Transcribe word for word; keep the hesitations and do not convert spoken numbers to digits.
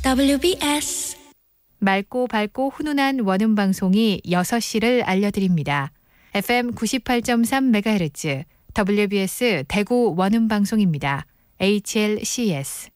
더블유비에스 맑고 밝고 훈훈한 원음 방송이 여섯 시를 알려드립니다. 에프엠 구십팔 점 삼 메가헤르츠 더블유비에스 대구 원음 방송입니다. 에이치엘씨에스